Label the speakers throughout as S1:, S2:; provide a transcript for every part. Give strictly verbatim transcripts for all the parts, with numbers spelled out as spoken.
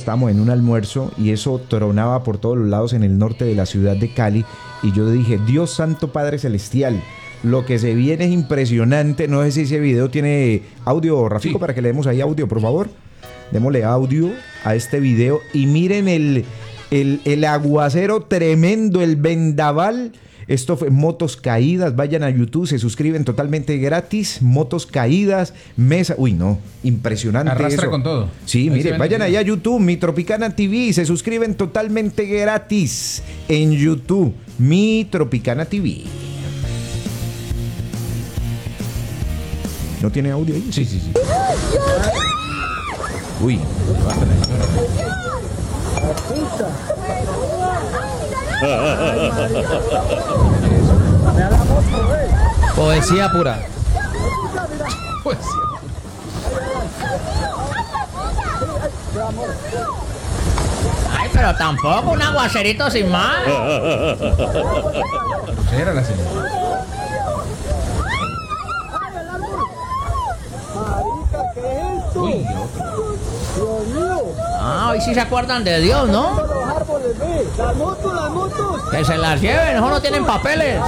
S1: estábamos en un almuerzo y eso tronaba por todos los lados en el norte de la ciudad de Cali. Y yo dije, Dios Santo Padre Celestial, lo que se viene es impresionante. No sé si ese video tiene audio, Rafico, sí, para que le demos ahí audio, por favor. Démosle audio a este video y miren el, el, el aguacero tremendo, el vendaval. Esto fue motos caídas. Vayan a YouTube, se suscriben totalmente gratis. Motos caídas, mesa. Uy, no, impresionante.
S2: Arrastra
S1: eso
S2: con todo.
S1: Sí,
S2: ahí
S1: mire, vayan allá a YouTube, Mi Tropicana T V. Se suscriben totalmente gratis en YouTube, Mi Tropicana T V. ¿No tiene audio ahí?
S2: Sí, sí, sí.
S1: Uy.
S3: Poesía pura.
S2: Poesía.
S3: Ay, pero tampoco un aguacerito sin más.
S2: Era la señora. Uy,
S3: Ah, hoy sí se acuerdan de Dios, ¿no? Que se las lleven, no, no tienen papeles.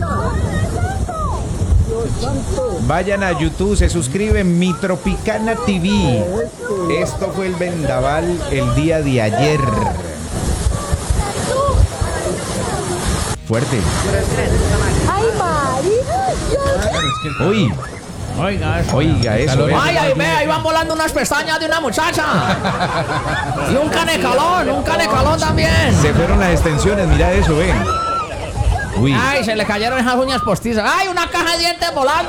S1: Vayan a YouTube, se suscriben, Mi Tropicana T V. Esto fue el vendaval el día de ayer. Fuerte.
S4: ¡Ay, Mari!
S1: Uy.
S3: Oiga eso.
S1: Oiga eso.
S3: Ay, ahí ve, ahí van volando unas pestañas de una muchacha. Y un canecalón, un canecalón también.
S1: Se fueron las extensiones, mira eso, ven. Uy.
S3: Ay, se le cayeron esas uñas postizas. Ay, una caja de dientes volando.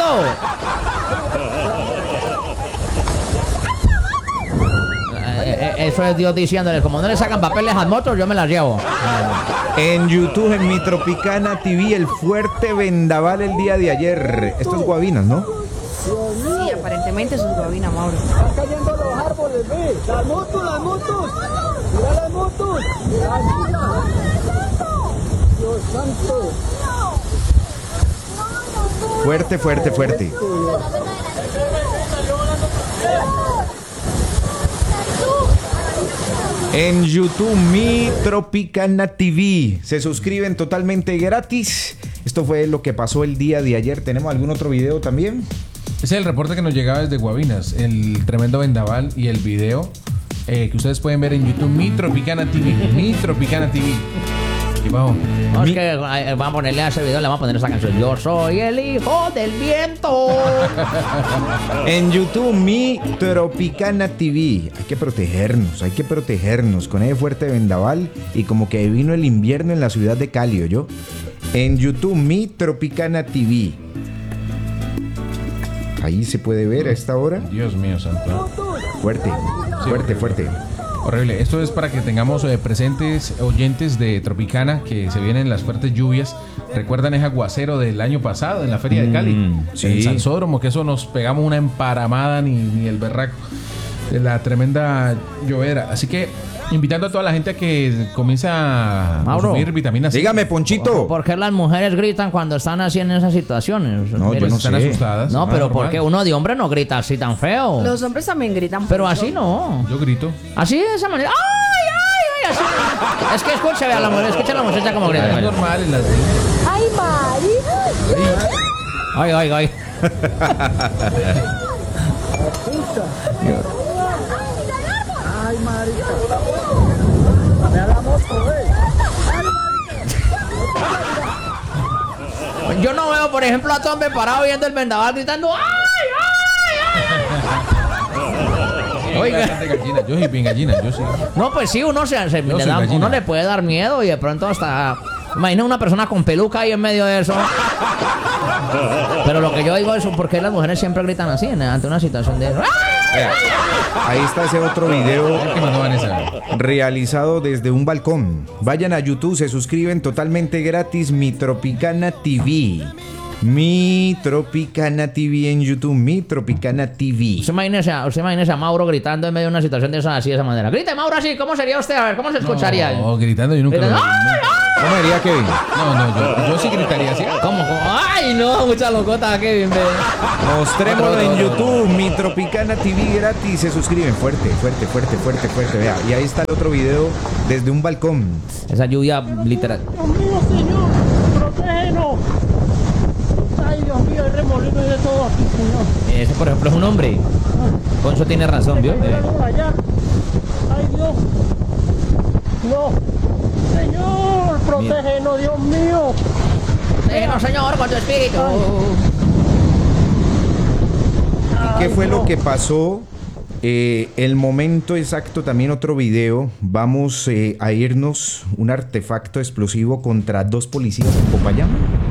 S3: Eh, eh, eso es Dios diciéndole, como no le sacan papeles a motos, yo me las llevo.
S1: En YouTube, en Mi Tropicana T V, el fuerte vendaval el día de ayer. Esto es Guavinas, ¿no?
S4: Sí, aparentemente eso es Guavina, Mauro.
S5: Están cayendo los árboles, ve. Las motos, las motos. Mira las motos. Mira, mira. Dios santo.
S1: Fuerte, fuerte, fuerte. En YouTube, Mi Tropicana T V. Se suscriben totalmente gratis. Esto fue lo que pasó el día de ayer. ¿Tenemos algún otro video también?
S2: Ese es el reporte que nos llegaba desde Guavinas, el tremendo vendaval y el video eh, que ustedes pueden ver en YouTube, Mi Tropicana T V, Mi Tropicana T V. Y vamos.
S3: No, es
S1: Mi...
S3: que eh, vamos a ponerle a ese video, le vamos a poner esta canción. Yo soy el hijo del viento.
S1: En YouTube, Mi Tropicana T V. Hay que protegernos, hay que protegernos con ese fuerte vendaval y como que vino el invierno en la ciudad de Cali, ¿oyó? En YouTube, Mi Tropicana T V. Ahí se puede ver a esta hora.
S2: Dios mío, santo.
S1: Fuerte, fuerte, fuerte.
S2: Horrible. Esto es para que tengamos eh, presentes oyentes de Tropicana que se vienen las fuertes lluvias. ¿Recuerdan ese aguacero del año pasado en la Feria de Cali?
S1: Mm, sí.
S2: En Sansódromo, que eso nos pegamos una emparamada ni, ni el berraco. De la tremenda llovera. Así que invitando a toda la gente a que comience a
S3: Mauro,
S2: consumir vitaminas C.
S1: Dígame, Ponchito.
S3: ¿Por qué las mujeres gritan cuando están así en esas situaciones?
S1: No,
S3: Mire,
S1: yo no
S2: Están
S1: sé.
S2: asustadas.
S3: No,
S2: Ah,
S3: pero
S2: normal.
S3: ¿por qué uno de hombre no grita así tan feo?
S4: Los hombres también gritan.
S3: Pero
S4: mucho.
S3: así no.
S2: Yo grito.
S3: Así de esa manera. ¡Ay, ay, ay! Así. Es que escuche, vea la mujer, escuche a la muchacha como
S2: Es
S3: grita.
S2: normal en las
S4: ¡Ay, Mari!
S3: Ay, ay, ay.
S5: Ay, marica. Mira la moto, ve.
S3: Yo no veo, por ejemplo, a Tombe parado viendo el vendaval gritando ¡ay, ay, ay! Oiga.
S2: Bastante gallina. Yo soy bien gallina, yo sí.
S3: No, pues sí, uno, se, se-
S2: Yo
S3: le
S2: soy
S3: da-
S2: gallina.
S3: uno le puede dar miedo y de pronto hasta... Imagina una persona con peluca ahí en medio de eso. Pero lo que yo digo es por qué las mujeres siempre gritan así en- ante una situación de... ¡ay!
S1: Vea, ahí está ese otro video
S2: ¿Qué mandó Vanessa?
S1: realizado desde un balcón. Vayan a YouTube, se suscriben totalmente gratis. Mi Tropicana T V. Mi Tropicana T V en YouTube. Mi Tropicana T V.
S3: Usted imagínese, a- usted imagínese a Mauro gritando en medio de una situación de esa así de esa manera. Grite, Mauro, así. ¿Cómo sería usted? A ver, ¿cómo se escucharía?
S2: No, gritando yo nunca
S3: Gritando,
S2: lo vi.
S3: ¡ay, ay!
S1: ¿Cómo diría Kevin?
S2: No, no, yo, yo sí gritaría así.
S3: ¿Cómo? ¿Cómo? ¡Ay, no! Mucha locota, Kevin. Ve.
S1: Mostrémoslo en YouTube, Mi Tropicana T V gratis. Se suscriben fuerte, fuerte, fuerte, fuerte, fuerte. Vea, y ahí está el otro video desde un balcón.
S3: Esa lluvia literal.
S5: Dios mío, Señor, protégenos. Ay, Dios mío, hay remolino y de todo aquí, Señor.
S3: Ese, por ejemplo, es un hombre. Concho tiene razón, ¿vio?
S5: Ay, por allá. Ay, Dios. No. Señor, protégenos, Dios mío.
S3: Déjenos, Señor, con tu espíritu.
S1: ¿Y qué fue lo que pasó? Eh, el momento exacto, también otro video. Vamos eh, a irnos. Un artefacto explosivo contra dos policías en Popayán.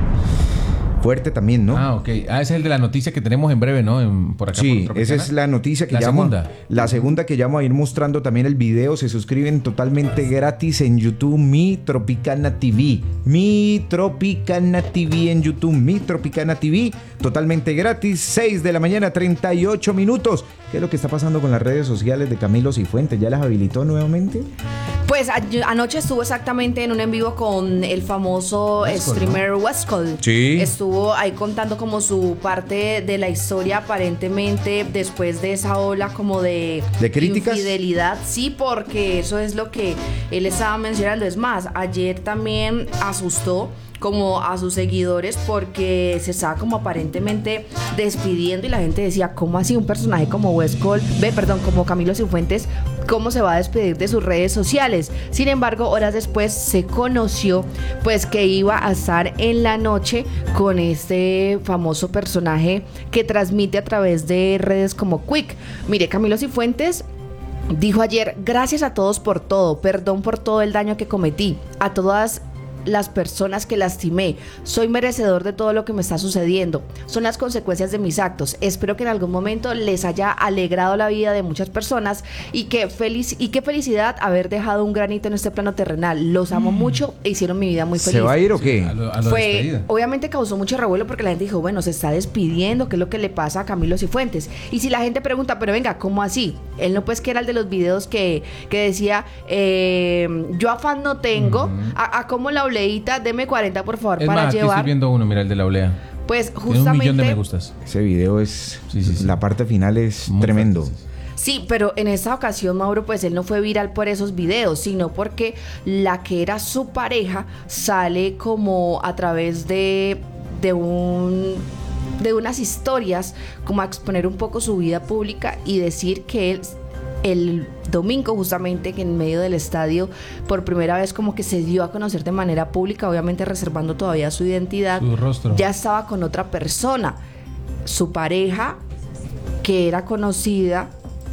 S1: Fuerte también, ¿no?
S2: Ah, ok. Ah, ese es el de la noticia que tenemos en breve, ¿no? En- por acá.
S1: Sí,
S2: por
S1: esa
S2: Tropicana.
S1: es la noticia que
S2: La
S1: llamo.
S2: segunda.
S1: La segunda que llamo a ir mostrando también el video. Se suscriben totalmente gratis en YouTube, Mi Tropicana T V. Mi Tropicana T V en YouTube, Mi Tropicana T V. Totalmente gratis. seis de la mañana, treinta y ocho minutos. ¿Qué es lo que está pasando con las redes sociales de Camilo Cifuentes? ¿Ya las habilitó nuevamente?
S4: Pues a- anoche estuvo exactamente en un en vivo con el famoso
S2: Westcol,
S4: streamer Westcol.
S1: Sí.
S4: Estuvo ahí contando como su parte de la historia, aparentemente después de esa ola como de,
S1: ¿De críticas?
S4: infidelidad. Sí, porque eso es lo que él estaba mencionando. Es más, ayer también asustó como a sus seguidores porque se estaba como aparentemente despidiendo y la gente decía, ¿cómo así un personaje como Westcol, ve, perdón, como Camilo Cifuentes, cómo se va a despedir de sus redes sociales? Sin embargo, horas después se conoció pues que iba a estar en la noche con este famoso personaje que transmite a través de redes como Quick. Mire, Camilo Cifuentes dijo ayer, gracias a todos por todo, perdón por todo el daño que cometí, a todas las personas que lastimé. Soy merecedor de todo lo que me está sucediendo. Son las consecuencias de mis actos. Espero que en algún momento les haya alegrado la vida de muchas personas y que feliz y qué felicidad haber dejado un granito en este plano terrenal. Los amo mucho e hicieron mi vida muy feliz.
S1: ¿Se va a ir o qué?
S2: A lo, a lo
S4: Fue,
S2: despedida.
S4: obviamente causó mucho revuelo porque la gente dijo, bueno, se está despidiendo, ¿qué es lo que le pasa a Camilo Cifuentes? Y si la gente pregunta, pero venga, ¿cómo así? Él no, pues, que era el de los videos que, que decía, eh, yo afán no tengo, a, a como la obleíta, deme cuarenta por favor
S2: Es
S4: para
S2: más, aquí
S4: llevar.
S2: estoy viendo uno, mira, el de la olea.
S4: Pues
S2: Tiene un millón de me
S4: justamente,
S2: gustas.
S1: Ese video es...
S2: Sí, sí, sí.
S1: La parte final es
S2: Muy
S1: tremendo.
S2: fuerte, sí, sí.
S4: sí, pero en esta ocasión, Mauro, pues él no fue viral por esos videos, sino porque la que era su pareja sale como a través de, de un... de unas historias, como a exponer un poco su vida pública y decir que él el domingo justamente que en medio del estadio por primera vez como que se dio a conocer de manera pública, obviamente reservando todavía su identidad,
S2: Su rostro.
S4: ya estaba con otra persona, su pareja que era conocida,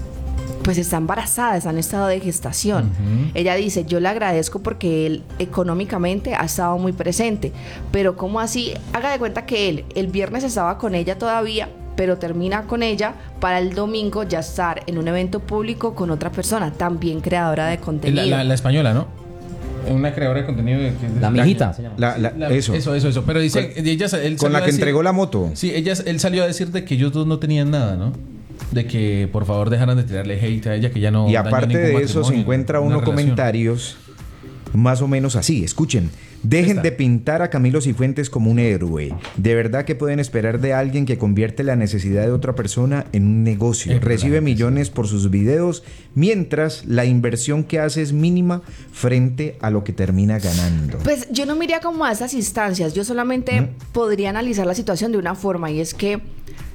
S4: pues está embarazada, está en estado de gestación.
S2: Ujú.
S4: Ella dice, yo le agradezco porque él económicamente ha estado muy presente, pero ¿cómo así? Haga de cuenta que él el viernes estaba con ella todavía, pero termina con ella para el domingo ya estar en un evento público con otra persona, también creadora de
S2: Es
S4: contenido.
S2: La, la, la española, ¿no? Una creadora de contenido. De, de-
S3: La
S2: de-
S3: mijita. se llama.
S1: La- la-
S2: La-
S1: eso.
S2: Eso, eso, eso. Pero dice, ella, él
S1: Con
S2: salió
S1: la
S2: a
S1: que
S2: decir-
S1: entregó la moto.
S2: Sí, ella, él salió a decir de que ellos dos no tenían nada, ¿no? De que por favor dejaran de tirarle hate a ella, que ya no.
S1: Y
S2: dañó
S1: aparte
S2: ningún
S1: de eso se
S2: matrimonio,
S1: encuentra
S2: una
S1: uno
S2: relación.
S1: comentarios más o menos así. Escuchen. Dejen
S2: Esta.
S1: de pintar a Camilo Cifuentes como un héroe. De verdad que pueden esperar de alguien que convierte la necesidad de otra persona en un negocio.
S2: Es verdad,
S1: Recibe
S2: sí.
S1: millones por sus videos, mientras la inversión que hace es mínima frente a lo que termina ganando.
S4: Pues yo no me iría como a esas instancias, yo solamente podría analizar la situación de una forma y es que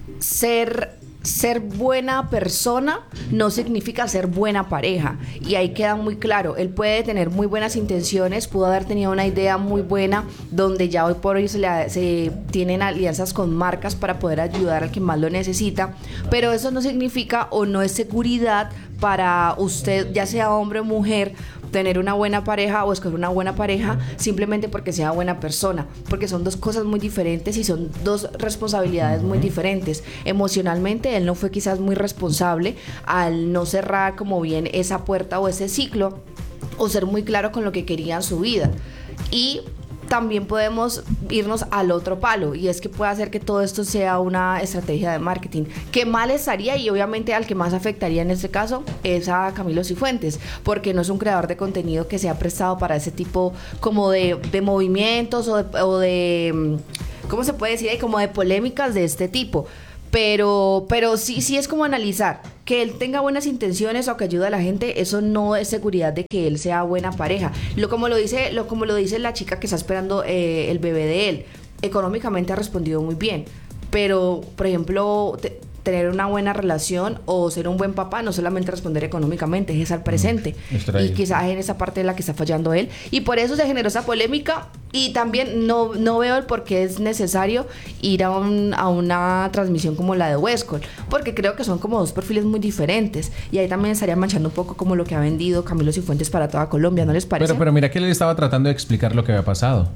S4: ser, ser buena persona no significa ser buena pareja y ahí queda muy claro, él puede tener muy buenas intenciones, pudo haber tenido una idea muy buena donde ya hoy por hoy se, le, se tienen alianzas con marcas para poder ayudar al que más lo necesita, pero eso no significa o no es seguridad para usted, ya sea hombre o mujer, tener una buena pareja o escoger una buena pareja simplemente porque sea buena persona, porque son dos cosas muy diferentes y son dos responsabilidades muy diferentes. Emocionalmente él no fue quizás muy responsable al no cerrar como bien esa puerta o ese ciclo o ser muy claro con lo que quería en su vida. Y también podemos irnos al otro palo, y es que puede hacer que todo esto sea una estrategia de marketing. Qué mal estaría, y obviamente al que más afectaría en este caso es a Camilo Cifuentes, porque no es un creador de contenido que se ha prestado para ese tipo como de, de movimientos o de, o de, ¿cómo se puede decir? Como de polémicas de este tipo. Pero, pero sí, sí es como analizar que él tenga buenas intenciones o que ayude a la gente. Eso no es seguridad de que él sea buena pareja. Lo como lo dice, lo como lo dice la chica que está esperando eh, el bebé de él. Económicamente ha respondido muy bien, pero por ejemplo te, tener una buena relación o ser un buen papá no solamente responder económicamente, es estar presente. Mm, y quizás en esa parte es la que está fallando él, y por eso se generó esa polémica. Y también no, no veo el por qué es necesario ir a, un, a una transmisión como la de Westcol, porque creo que son como dos perfiles muy diferentes, y ahí también estaría manchando un poco como lo que ha vendido Camilo Cifuentes para toda Colombia, ¿no les parece?
S2: Pero, pero mira que él estaba tratando de explicar lo que había pasado,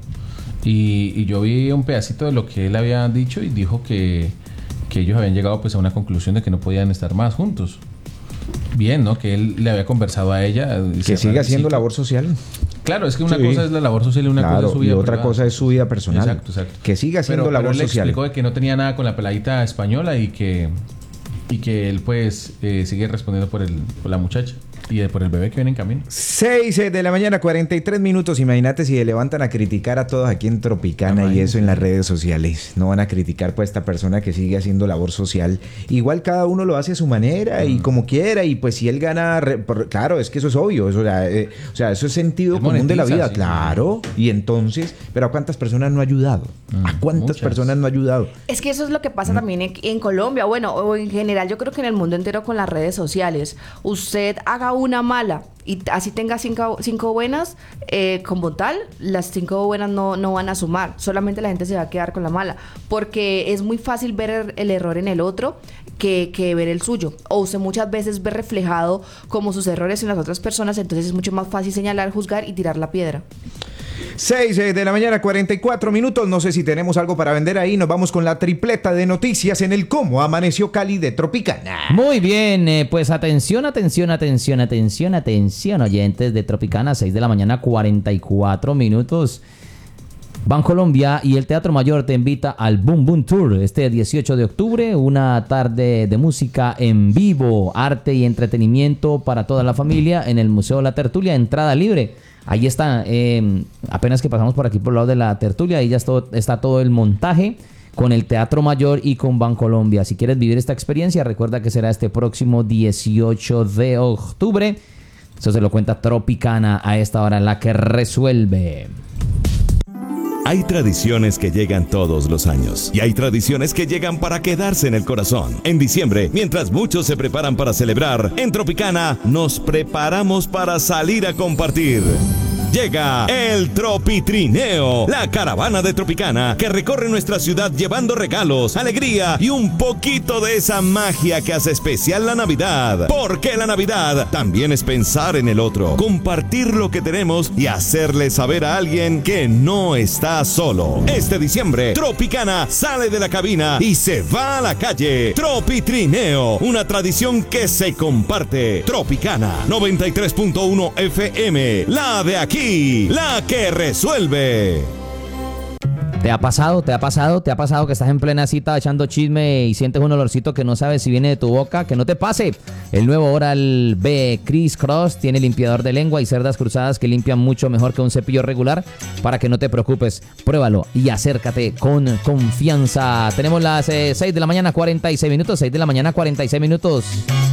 S2: y, y yo vi un pedacito de lo que él había dicho y dijo que, que ellos habían llegado pues a una conclusión de que no podían estar más juntos. Bien, ¿no? Que él le había conversado a ella.
S1: Que siga haciendo labor social.
S2: Claro, es que una
S1: sí.
S2: cosa es la labor social y una
S1: claro,
S2: cosa es su vida
S1: y otra
S2: privada.
S1: cosa es su vida personal.
S2: Exacto, exacto.
S1: Que siga haciendo
S2: pero,
S1: labor
S2: pero él
S1: social.
S2: Él explicó de que no tenía nada con la peladita española y que y que él pues eh, sigue respondiendo por el por la muchacha y eh, por el bebé que viene en camino.
S1: seis de la mañana, cuarenta y tres minutos. Imagínate si se levantan a criticar a todos aquí en Tropicana. Imagínate. Y eso en las redes sociales. No van a criticar pues a esta persona que sigue haciendo labor social. Igual cada uno lo hace a su manera mm. y como quiera. Y pues si él gana... Re, por, claro, es que eso es obvio. Eso, eh, o sea, eso es sentido común monetiza, de la vida. Sí, claro. Sí. Y entonces... Pero ¿a cuántas personas no ha ayudado? Mm, ¿A cuántas muchas. personas no ha ayudado?
S4: Es que eso es lo que pasa mm. también en, en Colombia. Bueno, o en general yo creo que en el mundo entero con las redes sociales. Usted haga una mala y así tenga cinco, cinco buenas, eh, como tal, las cinco buenas no, no van a sumar, solamente la gente se va a quedar con la mala, porque es muy fácil ver el, el error en el otro que, que ver el suyo, o usted muchas veces ve reflejado como sus errores en las otras personas, entonces es mucho más fácil señalar, juzgar y tirar la piedra.
S1: seis de la mañana, cuarenta y cuatro minutos. No sé si tenemos algo para vender ahí. Nos vamos con la tripleta de noticias en el Cómo Amaneció Cali de Tropicana.
S3: Muy bien, eh, pues atención, atención, atención, atención, atención, oyentes de Tropicana. seis de la mañana, cuarenta y cuatro minutos. Bancolombia y el Teatro Mayor te invita al Boom Boom Tour este dieciocho de octubre, una tarde de música en vivo, arte y entretenimiento para toda la familia en el Museo La Tertulia, entrada libre. Ahí está, eh, apenas que pasamos por aquí por el lado de la tertulia, ahí ya está todo, está todo el montaje con el Teatro Mayor y con Bancolombia. Si quieres vivir esta experiencia, recuerda que será este próximo dieciocho de octubre. Eso se lo cuenta Tropicana a esta hora, la que resuelve.
S6: Hay tradiciones que llegan todos los años y hay tradiciones que llegan para quedarse en el corazón. En diciembre, mientras muchos se preparan para celebrar, en Tropicana nos preparamos para salir a compartir. Llega el Tropitrineo, la caravana de Tropicana que recorre nuestra ciudad llevando regalos, alegría y un poquito de esa magia que hace especial la Navidad. Porque la Navidad también es pensar en el otro, compartir lo que tenemos y hacerle saber a alguien que no está solo. Este diciembre, Tropicana sale de la cabina y se va a la calle. Tropitrineo, una tradición que se comparte. Tropicana noventa y tres punto uno F M, la de aquí. La que resuelve.
S3: ¿Te ha pasado? ¿Te ha pasado? ¿Te ha pasado que estás en plena cita echando chisme y sientes un olorcito que no sabes si viene de tu boca? Que no te pase. El nuevo Oral B Criss Cross tiene limpiador de lengua y cerdas cruzadas que limpian mucho mejor que un cepillo regular, para que no te preocupes. Pruébalo y acércate con confianza. Tenemos las eh, seis de la mañana, cuarenta y seis minutos. seis de la mañana, cuarenta y seis minutos.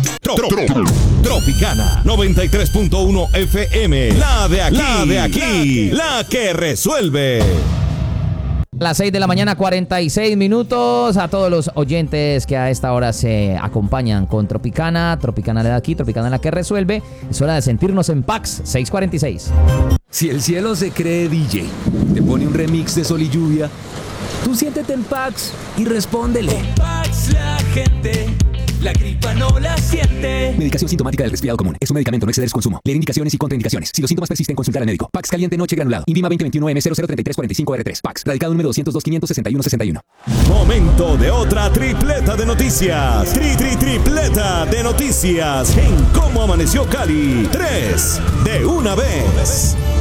S6: Tropicana noventa y tres punto uno F M, la de aquí, la de aquí, la que resuelve.
S3: Las seis de la mañana, cuarenta y seis minutos. A todos los oyentes que a esta hora se acompañan con Tropicana, Tropicana de aquí, Tropicana la que resuelve. Es hora de sentirnos en Pax seiscientos cuarenta y seis.
S7: Si el cielo se cree D J, te pone un remix de Sol y Lluvia, tú siéntete en Pax y respóndele.
S8: Con Pax la gente la gripa no la siente.
S7: Medicación sintomática del resfriado común. Es un medicamento, no exceder su consumo. Leer indicaciones y contraindicaciones. Si los síntomas persisten, consultar al médico. Pax caliente noche granulado. Invima veinte veintiuno M cero cero treinta y tres cuarenta y cinco R tres. Pax. Radicado número doscientos dos quinientos sesenta y uno sesenta y uno.
S6: Momento de otra tripleta de noticias. Tri tri tripleta de noticias en Cómo Amaneció Cali. Tres de una vez.